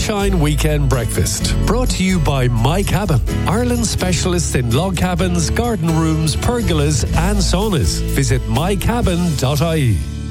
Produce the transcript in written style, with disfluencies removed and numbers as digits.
Sunshine Weekend Breakfast, brought to you by My Cabin, Ireland's specialist in log cabins, garden rooms, pergolas and saunas. Visit mycabin.ie.